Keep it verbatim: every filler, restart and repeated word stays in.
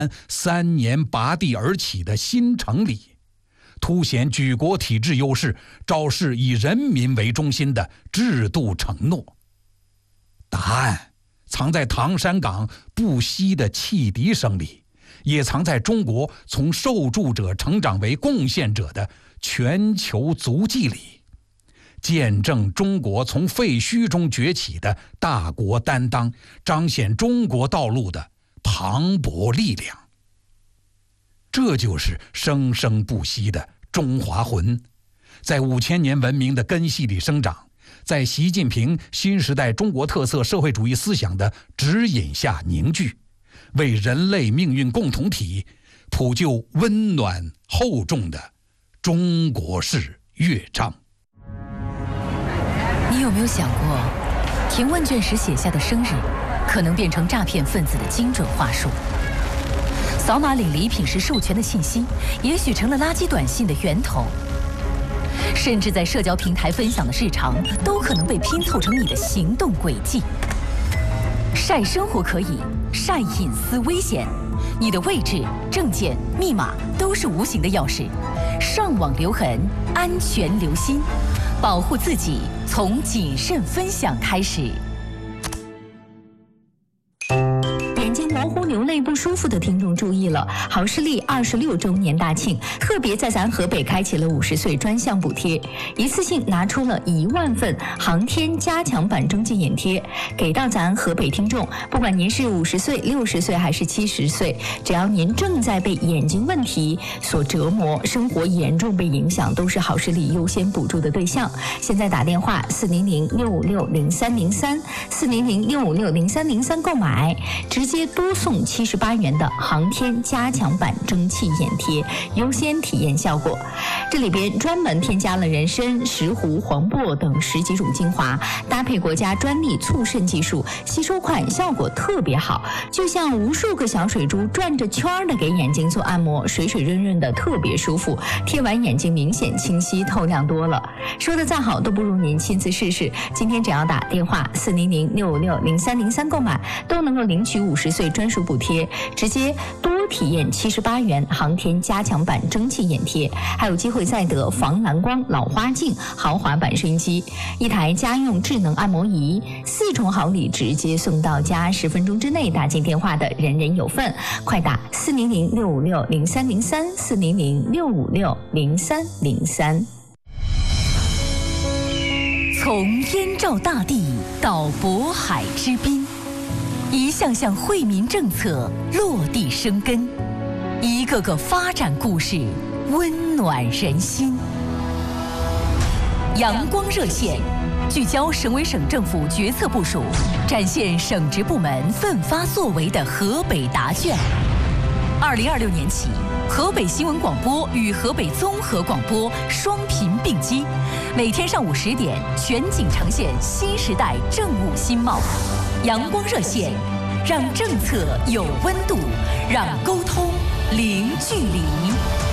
三年拔地而起的新城里，凸显举国体制优势，昭示以人民为中心的制度承诺。答案藏在唐山港不息的汽笛声里，也藏在中国从受助者成长为贡献者的全球足迹里，见证中国从废墟中崛起的大国担当，彰显中国道路的磅礴力量。这就是生生不息的中华魂，在五千年文明的根系里生长，在习近平新时代中国特色社会主义思想的指引下凝聚，为人类命运共同体谱就温暖厚重的中国式乐章。 你有没有想过，填问卷时写下的生日，可能变成诈骗分子的精准话术？扫码领礼品时授权的信息，也许成了垃圾短信的源头。甚至在社交平台分享的日常，都可能被拼凑成你的行动轨迹。晒生活可以，晒隐私危险。你的位置、证件、密码都是无形的钥匙，上网留痕，安全留心。保护自己，从谨慎分享开始。眼睛模糊、流泪不舒服的听众注意了，好视力二十六周年大庆，特别在咱河北开启了五十岁专项补贴，一次性拿出了一万份航天加强版征集眼贴，给到咱河北听众。不管您是五十岁、六十岁还是七十岁，只要您正在被眼睛问题所折磨，生活严重被影响，都是好视力优先补助的对象。现在打电话四零零六五六零三零三四零零六五六零三零三购买，直接多送七十八元的航天加强版蒸汽眼贴，优先体验效果。这里边专门添加了人参、石斛、黄柏等十几种精华，搭配国家专利促渗技术，吸收快，效果特别好，就像无数个小水珠转着圈的给眼睛做按摩，水水润润的，特别舒服。贴完眼睛明显清晰透亮多了。说的再好都不如您亲自试试。今天只要打电话四零零六五六零三零三购买，都能够领取五十岁专属补贴，直接多体验七十八元航天加强版蒸汽眼贴，还有机会再得防蓝光老花镜豪华版收音机，一台家用智能按摩仪，四重好礼直接送到家，十分钟之内打进电话的人人有份。快打四零零六五六零三零三四零零六五六零三零三。从燕赵大地到渤海之滨，一项项惠民政策落地生根，一个个发展故事温暖人心。阳光热线聚焦省委省政府决策部署，展现省直部门奋发作为的河北答卷。二零二六年起，河北新闻广播与河北综合广播双频并机，每天上午十点全景呈现新时代政务新貌。阳光热线，让政策有温度，让沟通零距离。